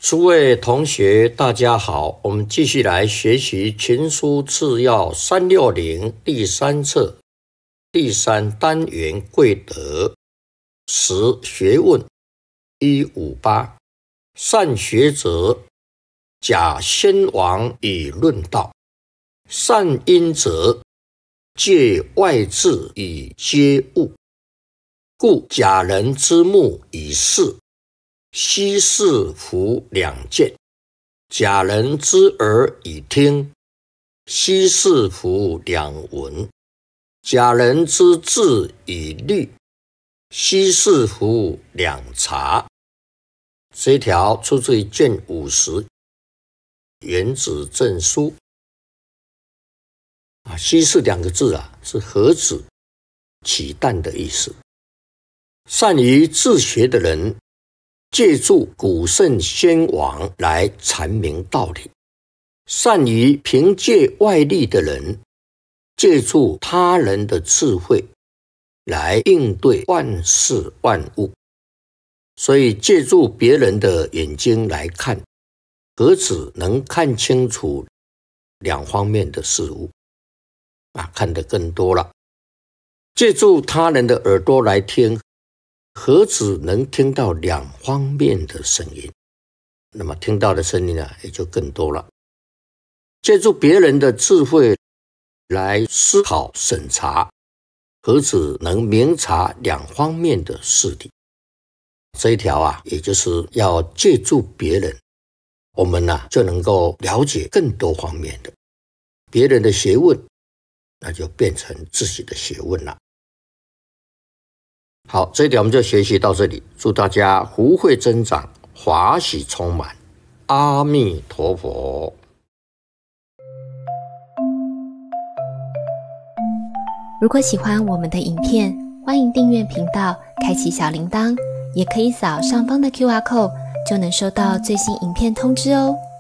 诸位同学大家好，我们继续来学习群书治要360第3册第3单元贵德10学问158，善学者假先王以论道，善因者借外治以接物，故假人之目以视，奚是夫两见；假人之耳以听，奚是夫两闻；假人之智以虑，奚是夫两察。这一条出自于卷50原子证书。奚是两个字是何子起蛋的意思。善于治学的人借助古圣先王来阐明道理，善于凭借外力的人借助他人的智慧来应对万事万物。所以借助别人的眼睛来看，何止能看清楚两方面的事物看得更多了。借助他人的耳朵来听，何止能听到两方面的声音，那么听到的声音也就更多了。借助别人的智慧来思考审查，何止能明察两方面的事理。这一条也就是要借助别人，我们就能够了解更多方面的别人的学问，那就变成自己的学问了。好，这一条我们就学习到这里，祝大家福慧增长，华喜充满，阿弥陀佛。 如果喜欢我们的影片，欢迎订阅频道，开启小铃铛，也可以扫上方的 QR code， 就能收到最新影片通知哦。